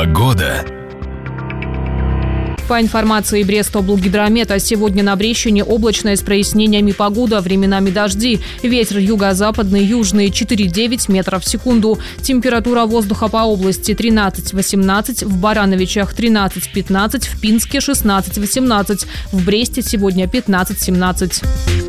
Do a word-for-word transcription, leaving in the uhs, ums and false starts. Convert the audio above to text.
Погода. По информации Брестоблгидромета, сегодня на Брещине облачная с прояснениями погода, временами дожди. Ветер юго-западный, южный четыре-девять метров в секунду. Температура воздуха по области тринадцать-восемнадцать, в Барановичах тринадцать-пятнадцать, в Пинске шестнадцать-восемнадцать, в Бресте сегодня пятнадцать-семнадцать.